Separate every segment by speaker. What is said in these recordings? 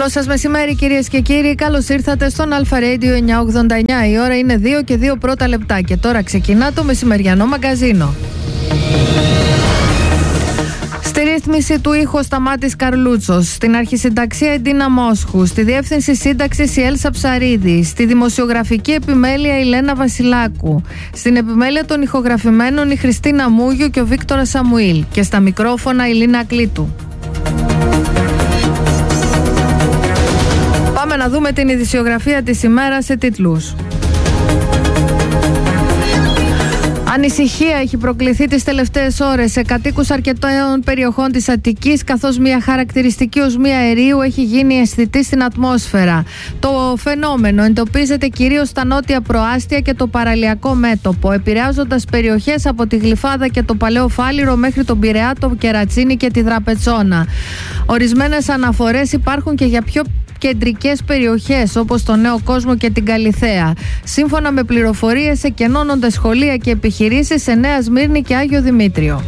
Speaker 1: Καλό σας μεσημέρι, κυρίες και κύριοι. Καλώς ήρθατε στον Αλφα Radio 989. Η ώρα είναι 2 και 2 πρώτα λεπτά και τώρα ξεκινά το μεσημεριανό μαγκαζίνο. Στη ρύθμιση του ήχου Σταμάτης Καρλούτσος, στην αρχισυνταξία η Ντίνα Μόσχου, στη διεύθυνση σύνταξης η Έλσα Ψαρίδη, στη δημοσιογραφική επιμέλεια η Λένα Βασιλάκου, στην επιμέλεια των ηχογραφημένων η Χριστίνα Μούγιου και ο Βίκτορας Σαμουήλ και στα μικρόφωνα η Λίνα Κλήτου. Πάμε να δούμε την ειδησιογραφία της ημέρας σε τίτλους. Ανησυχία έχει προκληθεί τις τελευταίες ώρες σε κατοίκους αρκετών περιοχών της Αττικής, καθώς μια χαρακτηριστική οσμία αερίου έχει γίνει αισθητή στην ατμόσφαιρα. Το φαινόμενο εντοπίζεται κυρίως στα νότια προάστια και το παραλιακό μέτωπο, επηρεάζοντας περιοχές από τη Γλυφάδα και το Παλαιό Φάληρο μέχρι τον Πειραιά, το Κερατσίνι και τη Δραπετσόνα. Ορισμένες αναφορές υπάρχουν και για πιο κεντρικές περιοχές όπως το Νέο Κόσμο και την Καλιθέα. Σύμφωνα με πληροφορίες, εκενώνονται σχολεία και επιχειρήσεις σε Νέα Σμύρνη και Άγιο Δημήτριο.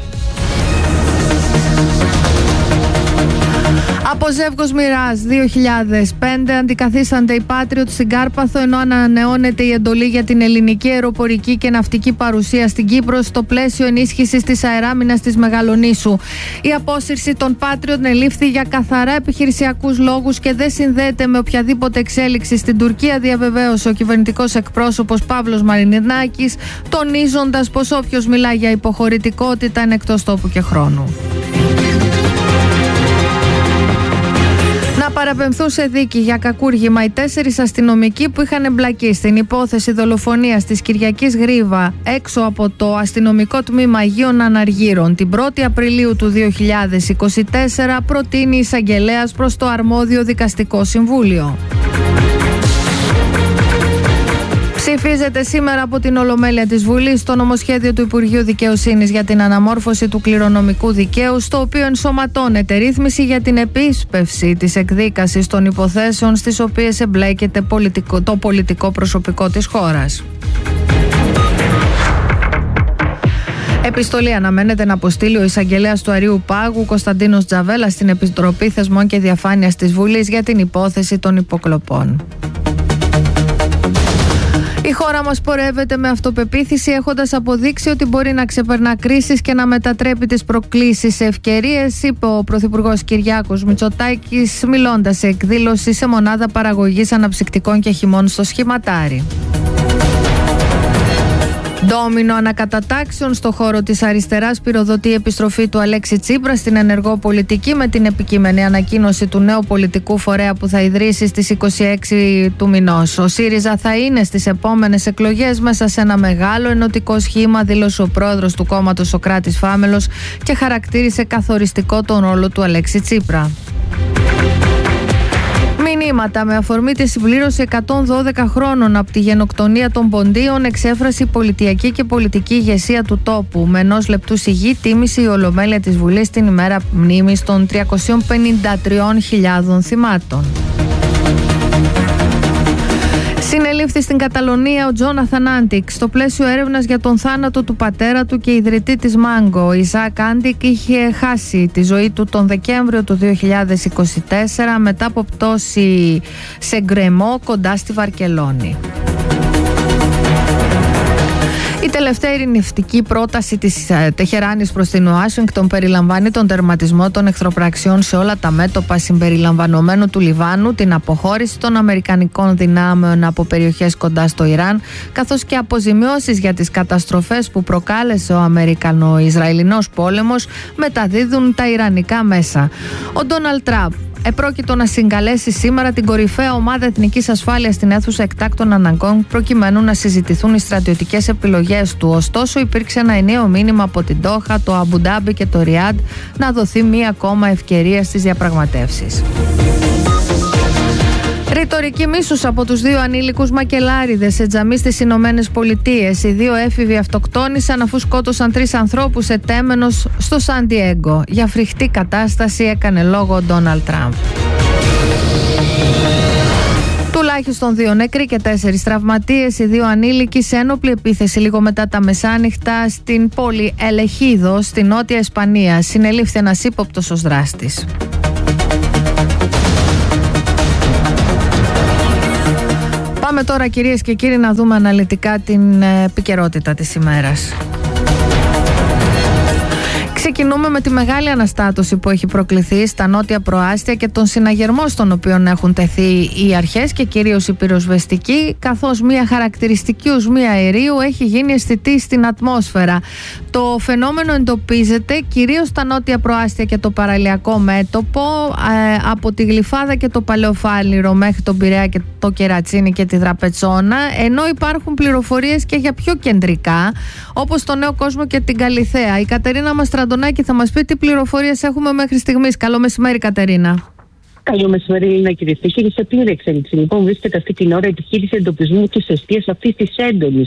Speaker 1: Από Ζεύγος Μοιράς 2005 αντικαθίστανται οι Patriot στην Κάρπαθο, ενώ ανανεώνεται η εντολή για την ελληνική αεροπορική και ναυτική παρουσία στην Κύπρο στο πλαίσιο ενίσχυσης της αεράμινας της Μεγαλονήσου. Η απόσυρση των Patriot ελήφθη για καθαρά επιχειρησιακούς λόγους και δεν συνδέεται με οποιαδήποτε εξέλιξη στην Τουρκία, διαβεβαίωσε ο κυβερνητικός εκπρόσωπος Παύλος Μαρινάκης, τονίζοντας πως όποιος μιλά για υποχωρητικότητα είναι εκτός τόπου και χρόνου. Να παραπεμφθούν σε δίκη για κακούργημα οι 4 αστυνομικοί που είχαν εμπλακεί στην υπόθεση δολοφονίας της Κυριακής Γρίβα έξω από το αστυνομικό τμήμα Αγίων Αναργύρων την 1η Απριλίου του 2024, προτείνει η εισαγγελέας προς το αρμόδιο δικαστικό συμβούλιο. Ψηφίζεται σήμερα από την Ολομέλεια της Βουλής το νομοσχέδιο του Υπουργείου Δικαιοσύνης για την αναμόρφωση του κληρονομικού δικαίου, στο οποίο ενσωματώνεται ρύθμιση για την επίσπευση της εκδίκασης των υποθέσεων στις οποίες εμπλέκεται το πολιτικό προσωπικό της χώρας. Επιστολή αναμένεται να αποστείλει ο εισαγγελέας του Αριού Πάγου Κωνσταντίνος Τζαβέλα στην Επιτροπή Θεσμών και Διαφάνειας της Βουλής για την υπόθεση των υποκλοπών. Η χώρα μας πορεύεται με αυτοπεποίθηση, έχοντας αποδείξει ότι μπορεί να ξεπερνά κρίσεις και να μετατρέπει τις προκλήσεις σε ευκαιρίες, είπε ο Πρωθυπουργός Κυριάκος Μητσοτάκης, μιλώντας σε εκδήλωση σε μονάδα παραγωγής αναψυκτικών και χυμών στο Σχηματάρι. Ντόμινο ανακατατάξεων στο χώρο της αριστεράς πυροδοτεί η επιστροφή του Αλέξη Τσίπρα στην ενεργό πολιτική με την επικείμενη ανακοίνωση του νέου πολιτικού φορέα που θα ιδρύσει στις 26 του μηνός. Ο ΣΥΡΙΖΑ θα είναι στις επόμενες εκλογές μέσα σε ένα μεγάλο ενωτικό σχήμα, δήλωσε ο πρόεδρος του κόμματος Σωκράτης Φάμελος και χαρακτήρισε καθοριστικό τον ρόλο του Αλέξη Τσίπρα. Μηνύματα με αφορμή τη συμπλήρωση 112 χρόνων από τη γενοκτονία των Ποντίων εξέφρασε η πολιτιακή και πολιτική ηγεσία του τόπου. Με 1 λεπτού σιγή τίμησε η Ολομέλεια της Βουλής την ημέρα μνήμης των 353.000 θυμάτων. Συνελήφθη στην Καταλωνία ο Τζόναθαν Άντικ στο πλαίσιο έρευνας για τον θάνατο του πατέρα του και ιδρυτή της Μάγκο. Ο Ιζάκ Άντικ είχε χάσει τη ζωή του τον Δεκέμβριο του 2024 μετά από πτώση σε γκρεμό κοντά στη Βαρκελόνη. Η τελευταία ειρηνευτική πρόταση της Τεχεράνης προς την Ουάσιγκτον περιλαμβάνει τον τερματισμό των εχθροπραξιών σε όλα τα μέτωπα συμπεριλαμβανομένου του Λιβάνου, την αποχώρηση των αμερικανικών δυνάμεων από περιοχές κοντά στο Ιράν, καθώς και αποζημιώσεις για τις καταστροφές που προκάλεσε ο Αμερικανο-Ισραηλινός πόλεμος, μεταδίδουν τα ιρανικά μέσα. Ο Ντόναλντ Τραμπ επρόκειτο να συγκαλέσει σήμερα την κορυφαία ομάδα εθνικής ασφάλειας στην αίθουσα εκτάκτων αναγκών προκειμένου να συζητηθούν οι στρατιωτικές επιλογές του. Ωστόσο, υπήρξε ένα ενιαίο μήνυμα από την Ντόχα, το Αμπουντάμπι και το Ριάντ να δοθεί μία ακόμα ευκαιρία στις διαπραγματεύσεις. Ρητορική μίσους από τους 2 ανήλικους μακελάριδες σε τζαμί στις Ηνωμένες Πολιτείες. Οι 2 έφηβοι αυτοκτόνησαν αφού σκότωσαν 3 ανθρώπους σε Τέμενος στο Σαν Ντιέγκο. Για φρικτή κατάσταση έκανε λόγο ο Ντόναλντ Τραμπ. Τουλάχιστον 2 νεκροί και 4 τραυματίες, οι 2 ανήλικοι σε ένοπλη επίθεση λίγο μετά τα μεσάνυχτα στην πόλη Ελεχίδο στη Νότια Ισπανία. Συνελήφθη ένας ύποπτος ως δράστης. Πάμε τώρα, κυρίες και κύριοι, να δούμε αναλυτικά την επικαιρότητα της ημέρας. Ξεκινούμε με τη μεγάλη αναστάτωση που έχει προκληθεί στα νότια προάστια και τον συναγερμό στον οποίο έχουν τεθεί οι αρχές και κυρίως οι πυροσβεστικοί, καθώς μια χαρακτηριστική οσμία αερίου έχει γίνει αισθητή στην ατμόσφαιρα. Το φαινόμενο εντοπίζεται κυρίως στα νότια προάστια και το παραλιακό μέτωπο, από τη Γλυφάδα και το Παλαιοφάλιρο μέχρι τον Πειραιά και το Κερατσίνι και τη Δραπετσόνα, ενώ υπάρχουν πληροφορίες και για πιο κεντρικά, όπως το Νέο Κόσμο και την Καλιθέα. Η Κατερίνα Μαστραντονάκη θα μας πει τι πληροφορίες έχουμε μέχρι στιγμής. Καλό μεσημέρι, Κατερίνα.
Speaker 2: Καλό μεσημέρι, Έλληνα, κυρίε και κύριοι. Σε πλήρη εξέλιξη, λοιπόν, βρίσκεται αυτή την ώρα επιχείρηση εντοπισμού τη αιστείας αυτή τη έντονη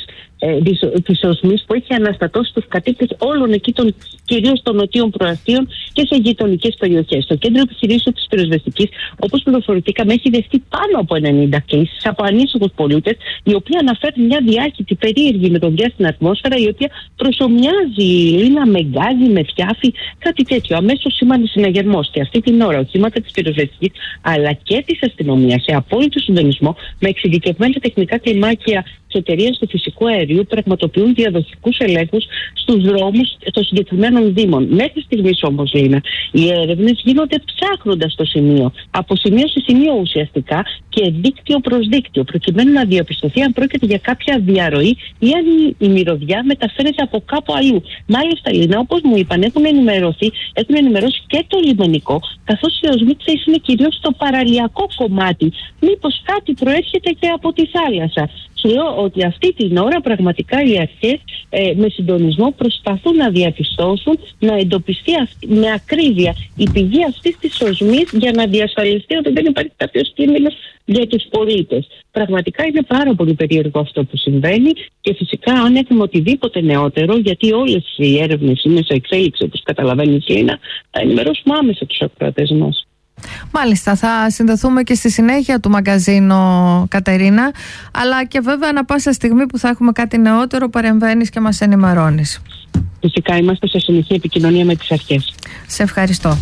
Speaker 2: τη οσμή που έχει αναστατώσει του κατοίκους όλων εκεί, κυρίως των νοτίων προαστίων και σε γειτονικές περιοχές. Το κέντρο επιχειρήσεων της πυροσβεστικής, όπως πληροφορηθήκαμε, έχει δεχτεί πάνω από 90 κλήσεις από ανήσυχους πολίτες, οι οποίοι αναφέρουν μια διάχυτη περίεργη μυρωδιά στην ατμόσφαιρα, η οποία προσομοιάζει Λίνα με γκάζι, με φτιάφι, κάτι τέτοιο. Αμέσως σήμανε συναγερμός. Και αυτή την ώρα οχήματα της πυροσβεστικής αλλά και της αστυνομίας, σε απόλυτο συντονισμό με εξειδικευμένα τεχνικά κλιμάκια της εταιρείας του φυσικού αερίου, πραγματοποιούν διαδοχικούς ελέγχους στους δρόμους των συγκεκριμένων δήμων. Μέχρι στιγμής όμως, Λίνα, οι έρευνες γίνονται ψάχνοντας το σημείο, από σημείο σε σημείο ουσιαστικά και δίκτυο προς δίκτυο, προκειμένου να διαπιστωθεί αν πρόκειται για κάποια διαρροή ή αν η μυρωδιά μεταφέρεται από κάπου αλλού. Μάλιστα, Λίνα, όπως μου είπαν, έχουν ενημερώσει και το λιμενικό, καθώς οι οσμήξεις είναι κυρίως στο παραλιακό κομμάτι. Μήπως κάτι προέρχεται και από τη θάλασσα. Σου λέω ότι αυτή την ώρα πραγματικά οι αρχές με συντονισμό προσπαθούν να διαπιστώσουν, να εντοπιστεί με ακρίβεια η πηγή αυτής της οσμής, για να διασφαλιστεί ότι δεν υπάρχει κάποιος κίνδυνος για τους πολίτες. Πραγματικά είναι πάρα πολύ περίεργο αυτό που συμβαίνει και φυσικά αν έχουμε οτιδήποτε νεότερο, γιατί όλες οι έρευνες είναι σε εξέλιξη, όπως καταλαβαίνεις, Λίνα, θα ενημερώσουμε άμεσα τους ακροατές μας.
Speaker 1: Μάλιστα, θα συνδεθούμε και στη συνέχεια του μαγκαζίνο, Κατερίνα, αλλά και βέβαια ανα πάσα στιγμή που θα έχουμε κάτι νεότερο παρεμβαίνεις και μας ενημερώνεις.
Speaker 2: Φυσικά είμαστε σε συνεχή επικοινωνία με τις αρχές.
Speaker 1: Σε ευχαριστώ.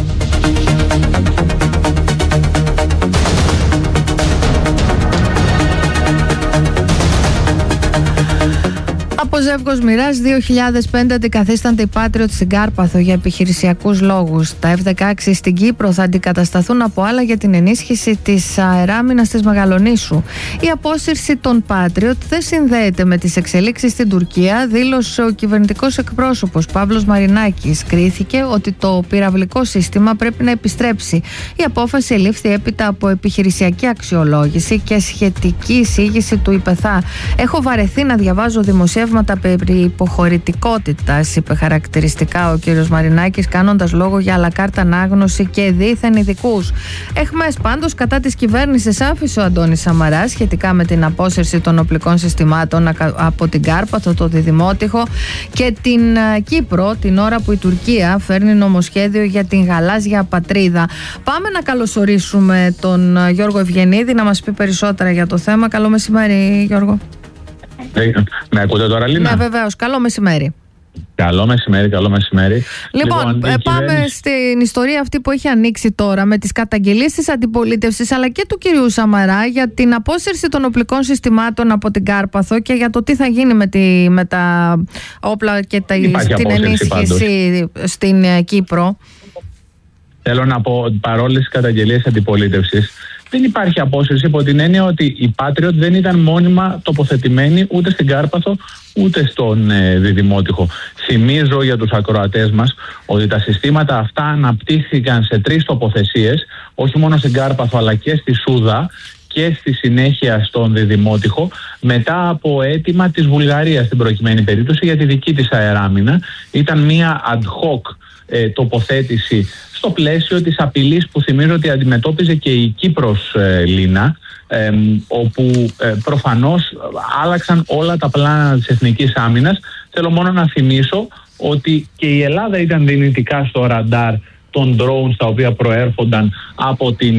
Speaker 1: Από ζεύγος Μοιράς 2005 αντικαθίστανται οι Patriot στην Κάρπαθο για επιχειρησιακούς λόγους. Τα F-16 στην Κύπρο θα αντικατασταθούν από άλλα για την ενίσχυση της αεράμινας της Μεγαλονήσου. Η απόσυρση των Patriot δεν συνδέεται με τις εξελίξεις στην Τουρκία, δήλωσε ο κυβερνητικός εκπρόσωπος Παύλος Μαρινάκης. Κρίθηκε ότι το πυραυλικό σύστημα πρέπει να επιστρέψει. Η απόφαση ελήφθη έπειτα από επιχειρησιακή αξιολόγηση και σχετική εισήγηση του ΙΠΕΘΑ. Έχω βαρεθεί να διαβάζω δημοσιεύματα περί υποχωρητικότητας, είπε χαρακτηριστικά ο κύριος Μαρινάκης, κάνοντας λόγο για αλακάρτα ανάγνωση και δίθεν ειδικούς. Εχμές πάντως κατά της κυβέρνησης άφησε ο Αντώνης Σαμαράς σχετικά με την απόσυρση των οπλικών συστημάτων από την Κάρπαθο, το Διδημότυχο και την Κύπρο, την ώρα που η Τουρκία φέρνει νομοσχέδιο για την γαλάζια πατρίδα. Πάμε να καλωσορίσουμε τον Γιώργο Ευγενίδη να μας πει περισσότερα για το θέμα. Καλό μεσημέρι, Γιώργο.
Speaker 3: Με ακούτε τώρα, Λίνα?
Speaker 1: Ναι, βεβαίως. Καλό μεσημέρι.
Speaker 3: Καλό μεσημέρι.
Speaker 1: Λοιπόν, πάμε στην ιστορία αυτή που έχει ανοίξει τώρα με τις καταγγελίες της αντιπολίτευσης αλλά και του κυρίου Σαμαρά για την απόσυρση των οπλικών συστημάτων από την Κάρπαθο και για το τι θα γίνει με τα όπλα και την ενίσχυση στην Κύπρο.
Speaker 3: Θέλω να πω ότι παρόλες τις καταγγελίες αντιπολίτευσης, δεν υπάρχει απόσυρση υπό την έννοια ότι οι Patriot δεν ήταν μόνιμα τοποθετημένοι ούτε στην Κάρπαθο ούτε στον Διδημότυχο. Θυμίζω για τους ακροατές μας ότι τα συστήματα αυτά αναπτύχθηκαν σε 3 τοποθεσίες, όχι μόνο στην Κάρπαθο αλλά και στη Σούδα και στη συνέχεια στον Διδημότυχο, μετά από αίτημα της Βουλγαρίας στην προκειμένη περίπτωση για τη δική της αεράμινα. Ήταν μια ad hoc τοποθέτηση στο πλαίσιο της απειλής που θυμίζω ότι αντιμετώπιζε και η Κύπρος, Λίνα, όπου προφανώς άλλαξαν όλα τα πλάνα της εθνικής άμυνας. Θέλω μόνο να θυμίσω ότι και η Ελλάδα ήταν δυνητικά στο ραντάρ των drones τα οποία προέρχονταν από τη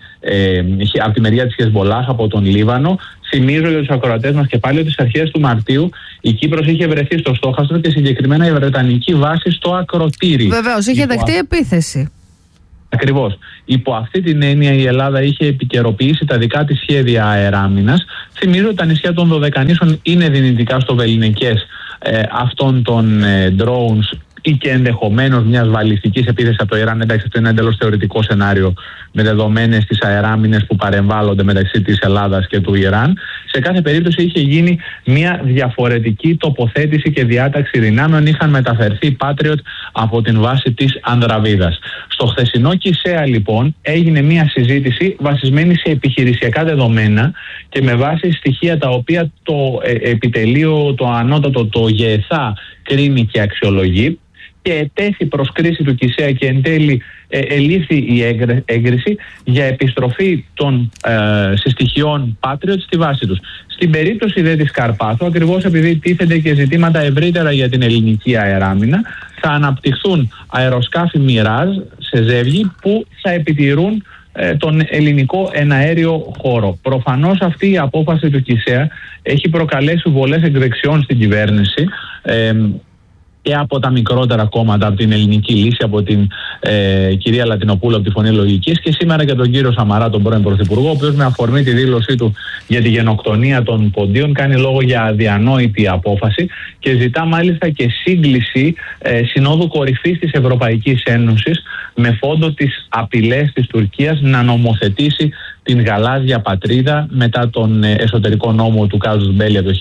Speaker 3: μεριά της Χεσμολάχ, από τον Λίβανο. Θυμίζω για τους ακροατές μας και πάλι ότι στις αρχές του Μαρτίου η Κύπρος είχε βρεθεί στο στόχαστρο και συγκεκριμένα η βρετανική βάση στο Ακροτήρι.
Speaker 1: Βεβαίως, είχε δεχτεί επίθεση.
Speaker 3: Ακριβώς. Υπό αυτή την έννοια η Ελλάδα είχε επικαιροποιήσει τα δικά της σχέδια αεράμινας. Θυμίζω ότι τα νησιά των Δωδεκανήσων είναι δυνητικά στο βελληνικές αυτών των drones ή και ενδεχομένως μιας βαλιστικής επίθεσης από το Ιράν. Εντάξει, αυτό είναι ένα εντελώς θεωρητικό σενάριο με δεδομένες τις αεράμινες που παρεμβάλλονται μεταξύ της Ελλάδας και του Ιράν. Σε κάθε περίπτωση είχε γίνει μια διαφορετική τοποθέτηση και διάταξη δυνάμεων. Είχαν μεταφερθεί Patriot από την βάση της Ανδραβίδας. Στο χθεσινό ΚΙΣΕΑ λοιπόν έγινε μια συζήτηση βασισμένη σε επιχειρησιακά δεδομένα και με βάση στοιχεία τα οποία το επιτελείο, το ανώτατο, το ΓΕΘΑ κρίνει και αξιολογεί, και ετέθη προς κρίση του ΚΙΣΕΑ και εν τέλει ελήφθη η έγκριση για επιστροφή των συστοιχειών Patriot στη βάση τους. Στην περίπτωση δε της Καρπάθου, ακριβώς επειδή τίθενται και ζητήματα ευρύτερα για την ελληνική αεράμινα, θα αναπτυχθούν αεροσκάφη Μιράζ σε ζεύγη που θα επιτηρούν τον ελληνικό εναέριο χώρο. Προφανώς αυτή η απόφαση του ΚΙΣΕΑ έχει προκαλέσει βολές εκδεξιών στην κυβέρνηση και από τα μικρότερα κόμματα, από την Ελληνική Λύση, από την κυρία Λατινοπούλου, από τη Φωνή Λογικής, και σήμερα και τον κύριο Σαμαρά, τον πρώην Πρωθυπουργό, ο οποίος με αφορμή τη δήλωσή του για τη γενοκτονία των Ποντίων κάνει λόγο για αδιανόητη απόφαση και ζητά μάλιστα και σύγκληση Συνόδου Κορυφής της Ευρωπαϊκής Ένωσης με φόντο τις απειλές της Τουρκίας να νομοθετήσει την γαλάζια πατρίδα μετά τον εσωτερικό νόμο του Κάζους Μπέλι από το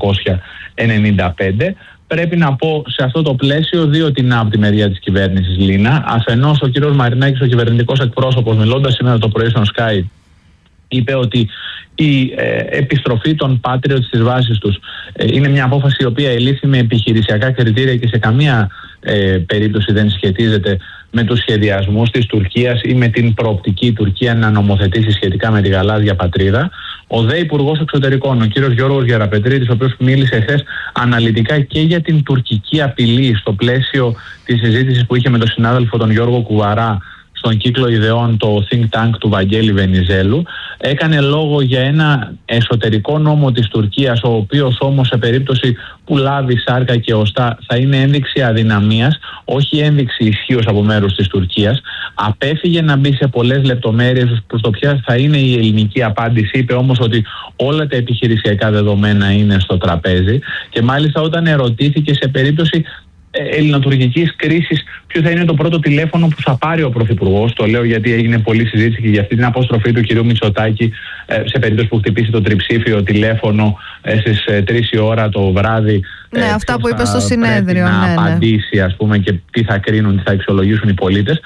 Speaker 3: 1995. Πρέπει να πω σε αυτό το πλαίσιο δύο τεινά από τη μεριά της κυβέρνησης, Λίνα. Αφενός ο κύριος Μαρινάκης, ο κυβερνητικός εκπρόσωπος, μιλώντας σήμερα το πρωί στον Sky, είπε ότι η επιστροφή των Patriot στις βάσεις τους είναι μια απόφαση η οποία ελήφθη με επιχειρησιακά κριτήρια και σε καμία περίπτωση δεν σχετίζεται με τους σχεδιασμούς της Τουρκίας ή με την προοπτική Τουρκία να νομοθετήσει σχετικά με τη γαλάζια πατρίδα. Ο ΔΕ Υπουργός Εξωτερικών, ο κύριος Γιώργος Γεραπετρίτης, ο οποίος μίλησε χθες αναλυτικά και για την τουρκική απειλή στο πλαίσιο της συζήτησης που είχε με τον συνάδελφο τον Γιώργο Κουβαρά στον κύκλο ιδεών, το think tank του Βαγγέλη Βενιζέλου, έκανε λόγο για ένα εσωτερικό νόμο της Τουρκίας, ο οποίος όμως σε περίπτωση που λάβει σάρκα και οστά θα είναι ένδειξη αδυναμίας, όχι ένδειξη ισχύως από μέρους της Τουρκίας. Απέφυγε να μπει σε πολλές λεπτομέρειες προς το ποια θα είναι η ελληνική απάντηση. Είπε όμως ότι όλα τα επιχειρησιακά δεδομένα είναι στο τραπέζι και μάλιστα όταν ερωτήθηκε σε περίπτωση ελληνοτουρκικής κρίσης ποιο θα είναι το πρώτο τηλέφωνο που θα πάρει ο Πρωθυπουργός, το λέω γιατί έγινε πολλή συζήτηση και για αυτή την απόστροφή του κυρίου Μητσοτάκη σε περίπτωση που χτυπήσει το τριψήφιο τηλέφωνο στις 3 η ώρα το βράδυ.
Speaker 1: Ναι, αυτά που είπε στο συνέδριο.
Speaker 3: Να απαντήσει, ας πούμε, και τι θα κρίνουν, τι θα αξιολογήσουν οι πολίτες.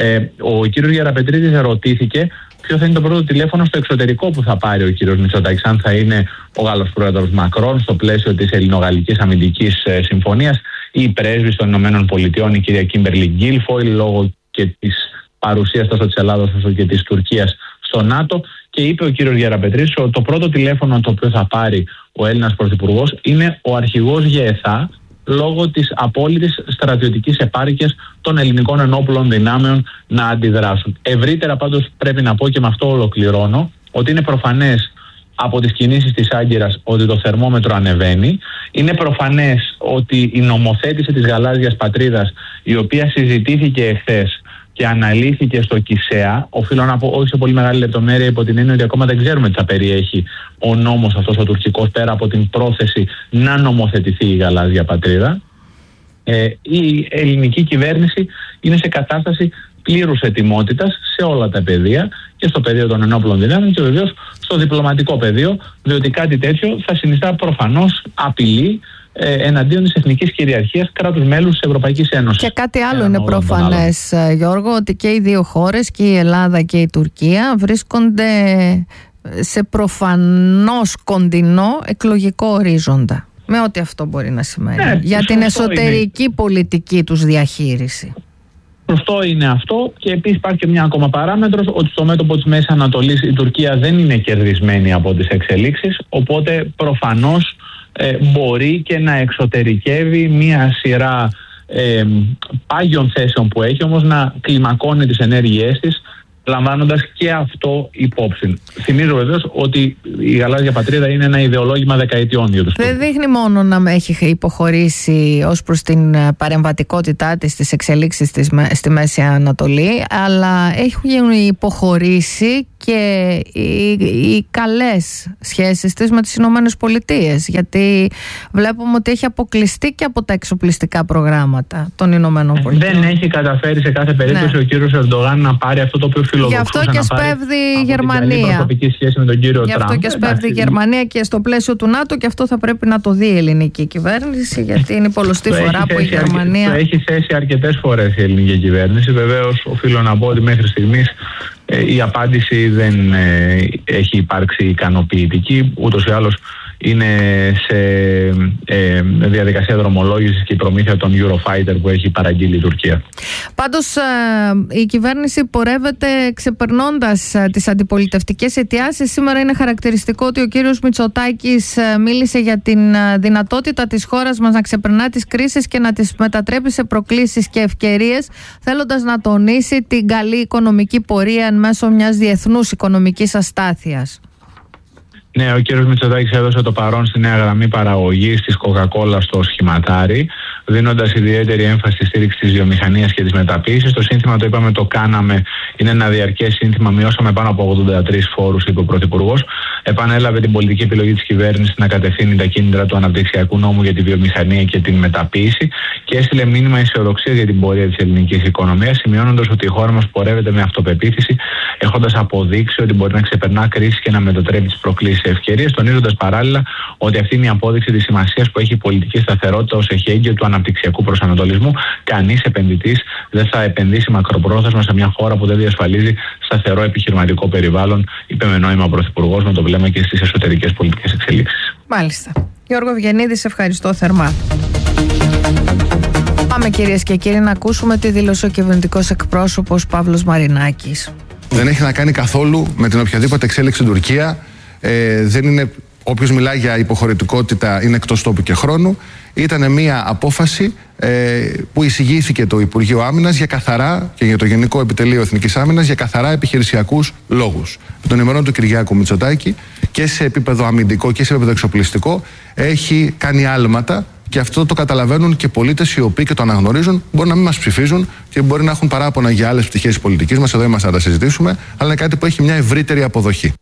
Speaker 3: Ο κύριος Γεραπετρίτης ερωτήθηκε ποιο θα είναι το πρώτο τηλέφωνο στο εξωτερικό που θα πάρει ο κύριος Μητσοτάκης, αν θα είναι ο Γάλλος πρόεδρος Μακρόν στο πλαίσιο της ελληνογαλλικής αμυντικής συμφωνίας ή η πρέσβης των Ηνωμένων Πολιτειών, η κυρία Κίμπερλι Γκίλφοιλ, λόγω και της παρουσίας τόσο της Ελλάδας όσο και της Τουρκίας στο ΝΑΤΟ. Και είπε ο κύριος Γεραπετρίτης ότι το πρώτο τηλέφωνο το οποίο θα πάρει ο Έλληνας Πρωθυπουργός είναι ο αρχηγός ΓΕΘΑ, λόγω της απόλυτης στρατιωτικής επάρκειας των ελληνικών ενόπλων δυνάμεων να αντιδράσουν. Ευρύτερα πάντως πρέπει να πω, και με αυτό ολοκληρώνω, ότι είναι προφανές από τις κινήσεις της Άγκυρας ότι το θερμόμετρο ανεβαίνει. Είναι προφανές ότι η νομοθέτηση της γαλάζιας πατρίδας, η οποία συζητήθηκε εχθές και αναλύθηκε στο ΚΙΣΕΑ, οφείλω να πω όχι σε πολύ μεγάλη λεπτομέρεια, υπό την έννοια ότι ακόμα δεν ξέρουμε τι θα περιέχει ο νόμος αυτός ο τουρκικός, πέρα από την πρόθεση να νομοθετηθεί η γαλάζια πατρίδα. Η ελληνική κυβέρνηση είναι σε κατάσταση πλήρους ετοιμότητας σε όλα τα πεδία, και στο πεδίο των ενόπλων δυνάμεων και βεβαίως στο διπλωματικό πεδίο, διότι κάτι τέτοιο θα συνιστά προφανώς απειλή εναντίον της εθνικής κυριαρχίας κράτους μέλους της Ευρωπαϊκής Ένωσης.
Speaker 1: Και κάτι άλλο είναι προφανές, Γιώργο, ότι και οι δύο χώρες, και η Ελλάδα και η Τουρκία, βρίσκονται σε προφανώς κοντινό εκλογικό ορίζοντα, με ό,τι αυτό μπορεί να σημαίνει, για την εσωτερική πολιτική τους διαχείριση.
Speaker 3: Σωστό είναι αυτό, και επίσης υπάρχει και μια ακόμα παράμετρος, ότι στο μέτωπο της Μέσης Ανατολής η Τουρκία δεν είναι κερδισμένη από τις εξελίξεις, οπότε προφανώς μπορεί και να εξωτερικεύει μια σειρά πάγιων θέσεων που έχει, όμως να κλιμακώνει τις ενέργειές της λαμβάνοντας και αυτό υπόψη. Θυμίζω βεβαίως ότι η γαλάζια πατρίδα είναι ένα ιδεολόγημα δεκαετιών για τους Τούρκους.
Speaker 1: Δεν δείχνει μόνο να έχει υποχωρήσει ως προς την παρεμβατικότητά της στις εξελίξεις της στη Μέση Ανατολή, αλλά έχουν υποχωρήσει και οι καλές σχέσεις της με τις Ηνωμένες Πολιτείες, γιατί βλέπουμε ότι έχει αποκλειστεί και από τα εξοπλιστικά προγράμματα των Ηνωμένων Πολιτείων. Δεν
Speaker 3: έχει καταφέρει σε κάθε περίπτωση ο κύριος Ερντογάν να πάρει αυτό το οποίο φιλοδοξούσε.
Speaker 1: Γι' αυτό και σπέβδει η Γερμανία. Γι' αυτό και σπέβδει η Γερμανία και στο πλαίσιο του ΝΑΤΟ, και αυτό θα πρέπει να το δει η ελληνική κυβέρνηση, γιατί είναι η πολλωστή φορά που η Γερμανία.
Speaker 3: Το έχει θέσει αρκετές φορές η ελληνική κυβέρνηση. Βεβαίως, οφείλω να πω ότι μέχρι στιγμής η απάντηση δεν έχει υπάρξει ικανοποιητική. Ούτως ή άλλως είναι σε διαδικασία δρομολόγησης και η προμήθεια των Eurofighter που έχει παραγγείλει η Τουρκία.
Speaker 1: Πάντως η κυβέρνηση πορεύεται ξεπερνώντας τις αντιπολιτευτικές αιτιάσεις. Σήμερα είναι χαρακτηριστικό ότι ο κύριος Μητσοτάκης μίλησε για την δυνατότητα της χώρας μας να ξεπερνά τις κρίσεις και να τις μετατρέπει σε προκλήσεις και ευκαιρίες, θέλοντας να τονίσει την καλή οικονομική πορεία εν μέσω μιας διεθνούς οικονομικής αστάθειας.
Speaker 3: Ναι, ο κύριος Μητσοτάκης έδωσε το παρόν στη νέα γραμμή παραγωγής της Coca-Cola στο σχηματάρι, δίνοντας ιδιαίτερη έμφαση στη στήριξη της βιομηχανίας και της μεταποίησης. Το σύνθημα, το είπαμε, το κάναμε, είναι ένα διαρκές σύνθημα. Μειώσαμε πάνω από 83 φόρους, είπε ο Πρωθυπουργός. Επανέλαβε την πολιτική επιλογή της κυβέρνησης να κατευθύνει τα κίνητρα του αναπτυξιακού νόμου για τη βιομηχανία και την μεταποίηση και έστειλε μήνυμα αισιοδοξίας για την πορεία της ελληνικής οικονομίας, σημειώνοντας ότι η χώρα μας πορεύεται με αυτοπεποίθηση, έχοντας αποδείξει ότι μπορεί να ξεπερνά κρίσεις και να μετατρέπει τις προκλήσεις σε ευκαιρίες, τονίζοντας παράλληλα ότι αυτή είναι η απόδειξη της σημασίας που έχει η πολιτική σταθερότητα ως εχέγγυο του αναπτυξιακού προσανατολισμού. Κανείς επενδυτής δεν θα επενδύσει μακροπρόθεσμα σε μια χώρα που δεν διασφαλίζει σταθερό επιχειρηματικό περιβάλλον, είπε με νόημα ο Πρωθυπουργός, με το βλέμμα και στις εσωτερικές πολιτικές εξελίξεις.
Speaker 1: Μάλιστα. Γιώργο Ευγενίδη, σε ευχαριστώ θερμά. Πάμε, κυρίες και κύριοι, να ακούσουμε τι δήλωσε ο κυβερνητικός εκπρόσωπος Παύλος Μαρινάκης.
Speaker 4: Δεν έχει να κάνει καθόλου με την οποιαδήποτε εξέλιξη στην Τουρκία. Δεν είναι, όποιος μιλάει για υποχωρητικότητα είναι εκτός τόπου και χρόνου. Ήταν μια απόφαση που εισηγήθηκε το Υπουργείο Άμυνας για καθαρά και για το Γενικό Επιτελείο Εθνικής Άμυνας για καθαρά επιχειρησιακούς λόγους. Με τον ημερών του Κυριάκου Μητσοτάκη και σε επίπεδο αμυντικό και σε επίπεδο εξοπλιστικό έχει κάνει άλματα. Και αυτό το καταλαβαίνουν και πολίτες οι οποίοι και το αναγνωρίζουν. Μπορεί να μην μας ψηφίζουν και μπορεί να έχουν παράπονα για άλλες πτυχές της πολιτικής μας. Εδώ είμαστε να τα συζητήσουμε. Αλλά είναι κάτι που έχει μια ευρύτερη αποδοχή.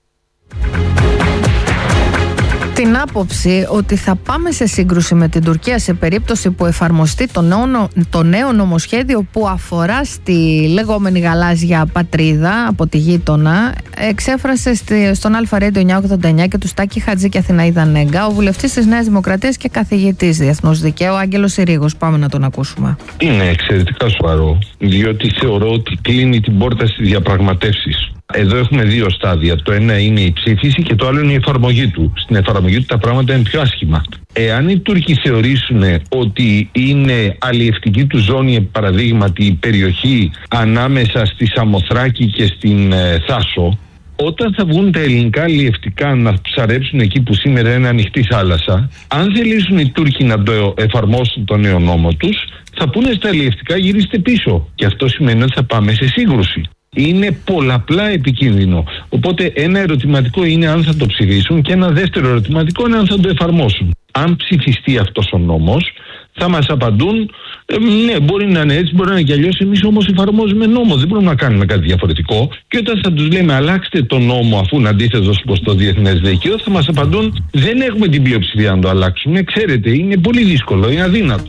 Speaker 1: Την άποψη ότι θα πάμε σε σύγκρουση με την Τουρκία σε περίπτωση που εφαρμοστεί το νέο νομοσχέδιο που αφορά στη λεγόμενη γαλάζια πατρίδα από τη γείτονα, εξέφρασε στον Αλφα Radio 989 και του Στάκη Χατζή και Αθηναίδα Νέγκα ο βουλευτής της Νέας Δημοκρατίας και καθηγητής διεθνούς δικαίου Άγγελος Συρίγος. Πάμε να τον ακούσουμε.
Speaker 5: Είναι εξαιρετικά σοβαρό, διότι θεωρώ ότι κλείνει την πόρτα στις διαπραγματεύσεις. Εδώ έχουμε δύο στάδια. Το ένα είναι η ψήφιση και το άλλο είναι η εφαρμογή του. Στην εφαρμογή του τα πράγματα είναι πιο άσχημα. Εάν οι Τούρκοι θεωρήσουν ότι είναι αλλιευτική του ζώνη, παραδείγματι η περιοχή ανάμεσα στη Σαμοθράκη και στην Θάσο, όταν θα βγουν τα ελληνικά αλλιευτικά να ψαρέψουν εκεί που σήμερα είναι ανοιχτή θάλασσα, αν θελήσουν οι Τούρκοι να το εφαρμόσουν το νέο νόμο τους, θα πούνε στα αλλιευτικά γυρίστε πίσω. Και αυτό σημαίνει ότι θα πάμε σε σύγκρουση. Είναι πολλαπλά επικίνδυνο. Οπότε ένα ερωτηματικό είναι αν θα το ψηφίσουν και ένα δεύτερο ερωτηματικό είναι αν θα το εφαρμόσουν. Αν ψηφιστεί αυτός ο νόμος, θα μας απαντούν ναι, μπορεί να είναι έτσι, μπορεί να είναι και αλλιώς. Εμείς όμως εφαρμόζουμε νόμο, δεν μπορούμε να κάνουμε κάτι διαφορετικό. Και όταν θα τους λέμε αλλάξτε τον νόμο αφού είναι αντίθετος προς το διεθνές δίκαιο, θα μας απαντούν δεν έχουμε την πλειοψηφία να το αλλάξουμε. Ξέρετε, είναι πολύ δύσκολο, είναι αδύνατο.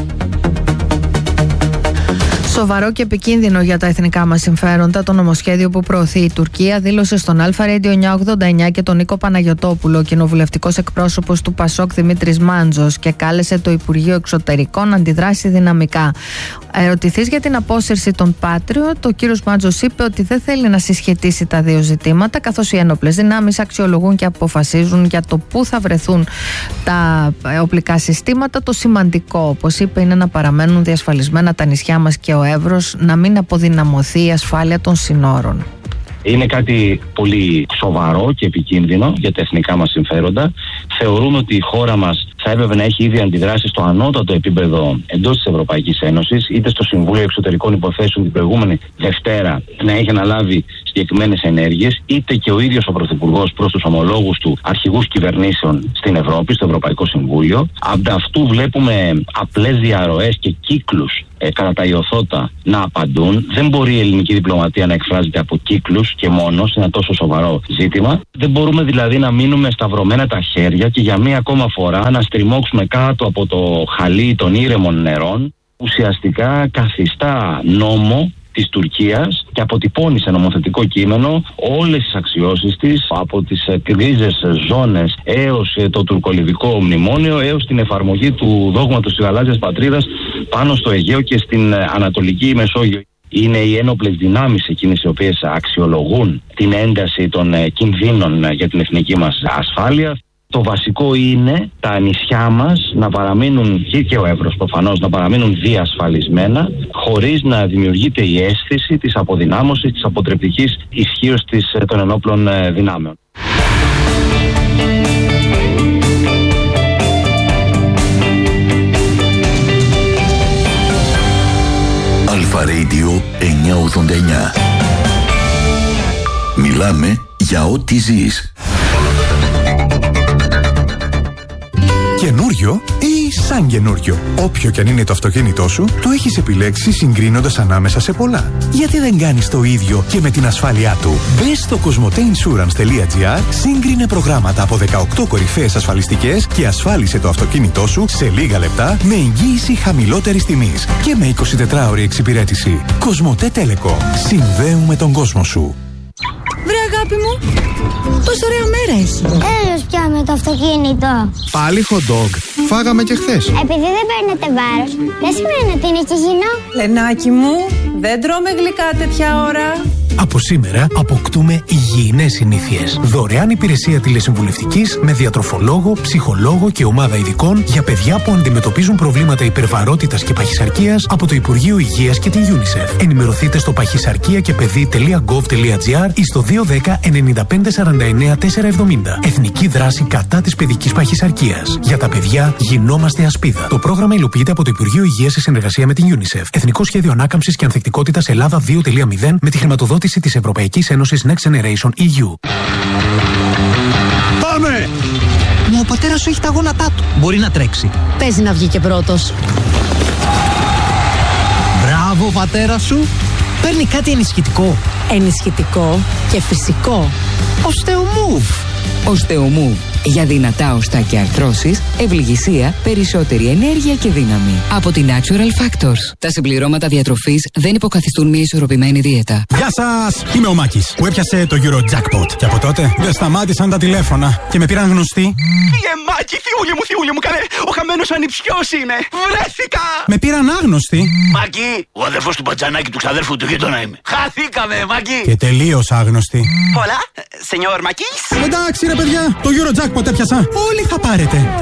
Speaker 1: Σοβαρό και επικίνδυνο για τα εθνικά μας συμφέροντα το νομοσχέδιο που προωθεί η Τουρκία, δήλωσε στον Αλφα Radio 989 και τον Νίκο Παναγιωτόπουλο, κοινοβουλευτικός εκπρόσωπος του Πασόκ Δημήτρης Μάντζος, και κάλεσε το Υπουργείο Εξωτερικών να αντιδράσει δυναμικά. Ερωτηθείς για την απόσυρση των Patriot, ο κύριος Μάντζος είπε ότι δεν θέλει να συσχετίσει τα δύο ζητήματα, καθώς οι ένοπλες δυνάμεις αξιολογούν και αποφασίζουν για το πού θα βρεθούν τα οπλικά συστήματα. Το σημαντικό, όπως είπε, είναι να παραμένουν διασφαλισμένα τα νησιά μας και ο Εύρος, να μην αποδυναμωθεί η ασφάλεια των συνόρων.
Speaker 6: Είναι κάτι πολύ σοβαρό και επικίνδυνο για τα εθνικά μας συμφέροντα. Θεωρούμε ότι η χώρα μας θα έπρεπε να έχει ήδη αντιδράσει στο ανώτατο επίπεδο εντός της Ευρωπαϊκής Ένωσης, είτε στο Συμβούλιο Εξωτερικών Υποθέσεων την προηγούμενη Δευτέρα να έχει αναλάβει συγκεκριμένες ενέργειες, είτε και ο ίδιος ο Πρωθυπουργός προς τους ομολόγους του αρχηγούς κυβερνήσεων στην Ευρώπη, στο Ευρωπαϊκό Συμβούλιο. Ανταυτού βλέπουμε απλές διαρροές και κύκλους κατά τα ιωθώτα να απαντούν. Δεν μπορεί η ελληνική διπλωματία να εκφράζεται από κύκλους και μόνο σε ένα τόσο σοβαρό ζήτημα. Δεν μπορούμε δηλαδή να μείνουμε σταυρωμένα τα χέρια και για μία ακόμα φορά να στριμώξουμε κάτω από το χαλί των ήρεμων νερών. Ουσιαστικά καθιστά νόμο της Τουρκίας και αποτυπώνει σε νομοθετικό κείμενο όλες τις αξιώσεις της, από τις γκρίζες ζώνες έως το τουρκολιβικό μνημόνιο, έως την εφαρμογή του δόγματος της γαλάζιας πατρίδας πάνω στο Αιγαίο και στην Ανατολική Μεσόγειο. Είναι οι ένοπλες δυνάμεις εκείνες οι οποίες αξιολογούν την ένταση των κινδύνων για την εθνική μας ασφάλεια. Το βασικό είναι τα νησιά μας να παραμείνουν, και ο Εύρος προφανώς, να παραμείνουν διασφαλισμένα, χωρίς να δημιουργείται η αίσθηση της αποδυνάμωσης, της αποτρεπτικής ισχύως των ενόπλων δυνάμεων.
Speaker 7: Αλφα Radio 989. Μιλάμε για ό,τι ζεις.
Speaker 8: Καινούριο ή σαν καινούριο. Όποιο κι αν είναι το αυτοκίνητό σου, το έχεις επιλέξει συγκρίνοντας ανάμεσα σε πολλά. Γιατί δεν κάνεις το ίδιο και με την ασφάλειά του? Μπες στο cosmoteinsurance.gr, σύγκρινε προγράμματα από 18 κορυφαίες ασφαλιστικές και ασφάλισε το αυτοκίνητό σου σε λίγα λεπτά με εγγύηση χαμηλότερης τιμής και με 24ωρη εξυπηρέτηση. Cosmote Telecom. Συνδέουμε τον κόσμο σου.
Speaker 9: Βρε αγάπη μου, πόσο ωραία μέρα έχει.
Speaker 10: Έλος πια με το αυτοκίνητο.
Speaker 11: Πάλι hot dog. Φάγαμε και χθες.
Speaker 10: Επειδή δεν παίρνετε βάρος, δεν σημαίνει ότι είναι και υγιεινό.
Speaker 9: Λενάκι μου, δεν τρώμε γλυκά τέτοια ώρα.
Speaker 8: Από σήμερα αποκτούμε υγιεινές συνήθειες. Δωρεάν υπηρεσία τηλεσυμβουλευτικής με διατροφολόγο, ψυχολόγο και ομάδα ειδικών για παιδιά που αντιμετωπίζουν προβλήματα υπερβαρότητας και παχυσαρκίας από το Υπουργείο Υγείας και την UNICEF. Ενημερωθείτε στο παχυσαρκία-και-παιδί.gov.gr ή στο 210 95 49 470. Εθνική δράση κατά της παιδικής παχυσαρκίας. Για τα παιδιά γινόμαστε ασπίδα. Το πρόγραμμα υλοποιείται από το Υπουργείο Υγείας σε συνεργασία με την UNICEF. Εθνικό Σχέδιο Ανάκαμψης και Ανθεκτικότητας Ελλάδα 2.0 με τη χρηματοδότηση της Ευρωπαϊκής Ένωσης Next Generation EU.
Speaker 11: Πάμε! Μα ο πατέρας σου έχει τα γόνατά του. Μπορεί να τρέξει.
Speaker 9: Παίζει να βγει και πρώτος.
Speaker 11: Μπράβο, πατέρα σου. Παίρνει κάτι ενισχυτικό.
Speaker 9: Ενισχυτικό και φυσικό.
Speaker 11: Osteomove.
Speaker 12: Osteomove. Για δυνατά οστά και αρθρώσεις, ευληγησία, περισσότερη ενέργεια και δύναμη. Από την Natural Factors. Τα συμπληρώματα διατροφής δεν υποκαθιστούν μια ισορροπημένη δίαιτα.
Speaker 13: Γεια σας! Είμαι ο Μάκης που έπιασε το Eurojackpot. Και από τότε δεν σταμάτησαν τα τηλέφωνα και με πήραν γνωστοί.
Speaker 14: Μάκη, θιούλη μου, καλέ! Ο χαμένος ανιψιός είμαι! Βρέθηκα!
Speaker 13: Με πήραν άγνωστοι.
Speaker 14: Μάκη, ο αδερφός του μπατζανάκι του ξαδέρφου του γείτονα είμαι. Χαθήκαμε, Μάκη!
Speaker 13: Και τελείως άγνωστοι.
Speaker 14: Hola, señor Μάκης.
Speaker 13: Εντάξει ρε παιδιά, το Eurojackpot έπιασα. Όλοι θα πάρετε.